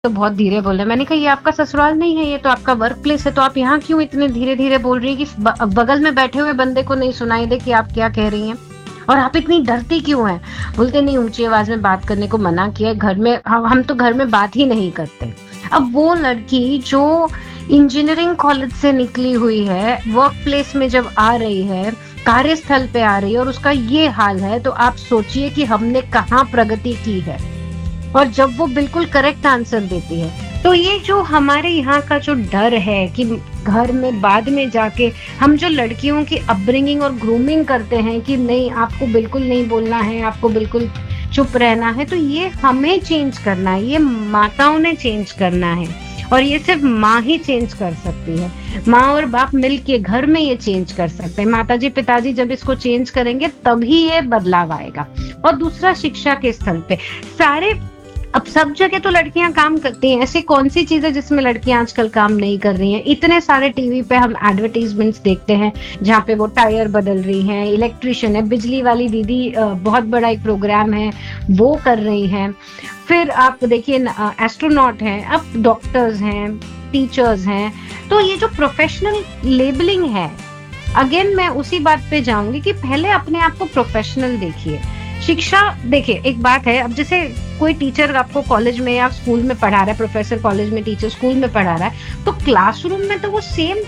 तो बहुत धीरे बोल रहे हैं। मैंने कहा ये आपका ससुराल नहीं है, ये तो आपका वर्क प्लेस है, तो आप यहाँ क्यों इतने धीरे धीरे बोल रही हैं कि बगल में बैठे हुए बंदे को नहीं सुनाई दे कि आप क्या कह रही हैं, और आप इतनी डरती क्यों हैं? बोलते नहीं, ऊंची आवाज में बात करने को मना किया है, घर में हम तो घर में बात ही नहीं करते। अब वो लड़की जो इंजीनियरिंग कॉलेज से निकली हुई है, वर्क प्लेस में जब आ रही है, कार्यस्थल पे आ रही है, और उसका ये हाल है, तो आप सोचिए कि हमने कहाँ प्रगति की है। और जब वो बिल्कुल करेक्ट आंसर देती है, तो ये जो हमारे यहाँ का जो डर है कि घर में बाद में जाके हम जो लड़कियों की अपब्रिंगिंग और ग्रूमिंग करते हैं कि नहीं आपको बिल्कुल नहीं बोलना है, आपको बिल्कुल चुप रहना है, तो ये हमें चेंज करना है, ये माताओं ने चेंज करना है। और ये सिर्फ माँ ही चेंज कर सकती है, माँ और बाप मिलके घर में ये चेंज कर सकते हैं। माताजी पिताजी जब इसको चेंज करेंगे तभी ये बदलाव आएगा। और दूसरा, शिक्षा के स्थल पे सारे, अब सब जगह तो लड़कियां काम करती हैं, ऐसी कौन सी चीज है जिसमें लड़कियां आजकल काम नहीं कर रही हैं? इतने सारे टीवी पे हम एडवर्टीजमेंट्स देखते हैं जहाँ पे वो टायर बदल रही हैं, इलेक्ट्रिशियन है, बिजली वाली दीदी, बहुत बड़ा एक प्रोग्राम है वो कर रही हैं। फिर आप देखिए एस्ट्रोनॉट हैं, अब डॉक्टर्स हैं, टीचर्स हैं। तो ये जो प्रोफेशनल लेबलिंग है, अगेन मैं उसी बात पे जाऊंगी कि पहले अपने आप को प्रोफेशनल देखिए। शिक्षा, देखिए एक बात है, अब जैसे कोई टीचर आपको कॉलेज में या स्कूल में पढ़ा रहा है, प्रोफेसर कॉलेज में, टीचर स्कूल में पढ़ा रहा है, तो क्लासरूम में तो वो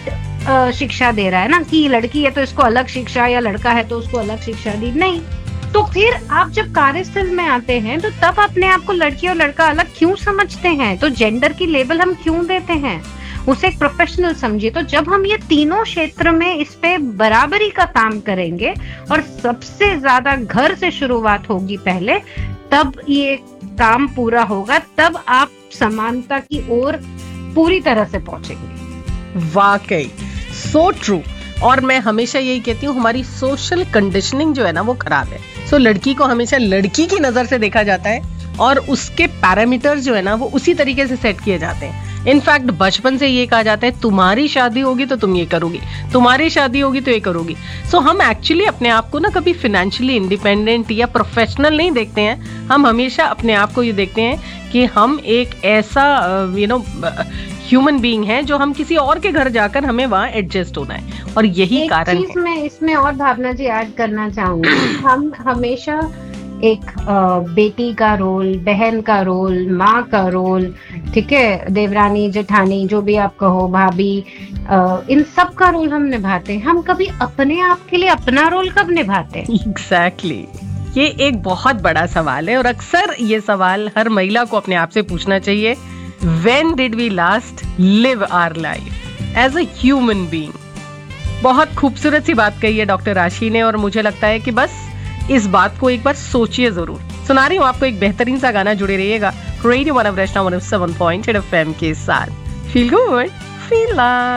सेम शिक्षा दे रहा है ना, कि लड़की है तो इसको अलग शिक्षा, या लड़का है तो उसको अलग शिक्षा दी, नहीं। तो फिर आप जब कार्यस्थल में आते हैं तो तब अपने आप को लड़की और लड़का अलग क्यों समझते हैं? तो जेंडर की लेबल हम क्यों देते हैं? उसे एक प्रोफेशनल समझिए। तो जब हम ये तीनों क्षेत्र में इस पे बराबरी का काम करेंगे, और सबसे ज्यादा घर से शुरुआत होगी पहले, तब ये काम पूरा होगा, तब आप समानता की ओर पूरी तरह से पहुंचेंगे। वाकई सो ट्रू। और मैं हमेशा यही कहती हूँ, हमारी सोशल कंडीशनिंग जो है ना वो खराब है। सो लड़की को हमेशा लड़की की नजर से देखा जाता है, और उसके पैरामीटर जो है ना वो उसी तरीके से सेट किए जाते हैं। इनफैक्ट बचपन से ये कहा जाता है तुम्हारी शादी होगी तो तुम ये करोगी, तुम्हारी शादी होगी तो ये करोगी। सो हम एक्चुअली अपने आप को ना कभी फाइनेंशियली इंडिपेंडेंट या प्रोफेशनल नहीं देखते हैं। हम हमेशा अपने आप को ये देखते हैं कि हम एक ऐसा ह्यूमन बीइंग है जो हम किसी और के घर जाकर हमें वहाँ एडजस्ट होना है, और यही कारण है। मैं इसमें और भावना जी ऐड करना चाहूंगी, हम हमेशा एक बेटी का रोल, बहन का रोल, माँ का रोल, ठीक है, देवरानी, जेठानी, जो भी आप कहो, भाभी, इन सब का रोल हम निभाते हैं। हम कभी अपने आप के लिए अपना रोल कब निभाते हैं? एग्जैक्टली। ये एक बहुत बड़ा सवाल है, और अक्सर ये सवाल हर महिला को अपने आप से पूछना चाहिए। When did we last live our life as a human being? बहुत खूबसूरत सी बात कही है डॉक्टर राशि ने, और मुझे लगता है कि बस इस बात को एक बार सोचिए जरूर। सुना रही हूँ आपको एक बेहतरीन सा गाना, जुड़े रहिएगा रेडियो 107.8 FM के साथ। Feel good, feel